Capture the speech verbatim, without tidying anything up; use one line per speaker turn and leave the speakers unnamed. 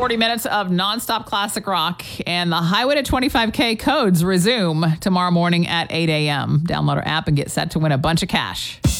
forty minutes of nonstop classic rock, and the Highway to twenty-five K codes resume tomorrow morning at eight a.m. Download our app and get set to win a bunch of cash.